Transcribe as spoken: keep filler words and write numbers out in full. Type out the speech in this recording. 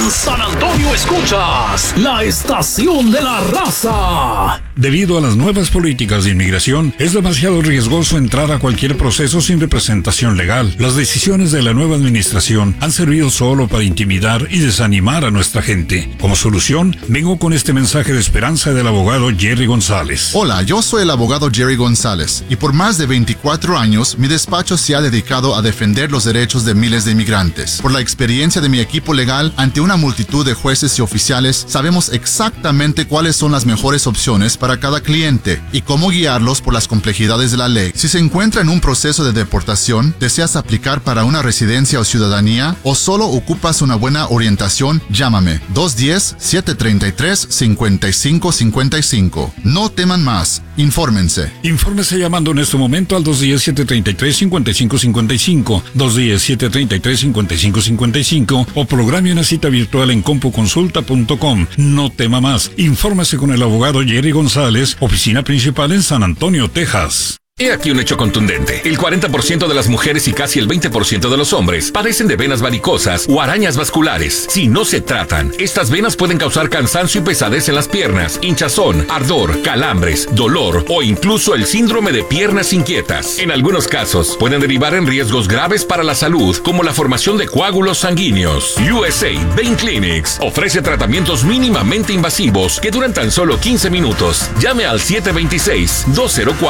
En San Antonio escuchas la estación de la raza. Debido a las nuevas políticas de inmigración, es demasiado riesgoso entrar a cualquier proceso sin representación legal. Las decisiones de la nueva administración han servido solo para intimidar y desanimar a nuestra gente. Como solución, vengo con este mensaje de esperanza del abogado Jerry González. Hola, yo soy el abogado Jerry González y por más de veinticuatro años mi despacho se ha dedicado a defender los derechos de miles de inmigrantes. Por la experiencia de mi equipo legal, ante una multitud de jueces y oficiales, sabemos exactamente cuáles son las mejores opciones para para cada cliente y cómo guiarlos por las complejidades de la ley. Si se encuentra en un proceso de deportación, deseas aplicar para una residencia o ciudadanía o solo ocupas una buena orientación, llámame dos uno cero, siete tres tres, cinco cinco cinco cinco. No teman más. Infórmense. Infórmese llamando en este momento al dos uno cero, siete tres tres, cinco cinco cinco cinco, dos uno cero, siete tres tres, cinco cinco cinco cinco o programe una cita virtual en compuconsulta punto com. No tema más. Infórmese con el abogado Jerry González, oficina principal en San Antonio, Texas. He aquí un hecho contundente. El cuarenta por ciento de las mujeres y casi el veinte por ciento de los hombres padecen de venas varicosas o arañas vasculares. Si no se tratan, estas venas pueden causar cansancio y pesadez en las piernas, hinchazón, ardor, calambres, dolor o incluso el síndrome de piernas inquietas. En algunos casos, pueden derivar en riesgos graves para la salud, como la formación de coágulos sanguíneos. U S A Vein Clinics ofrece tratamientos mínimamente invasivos que duran tan solo quince minutos. Llame al siete dos seis, dos cero cuatro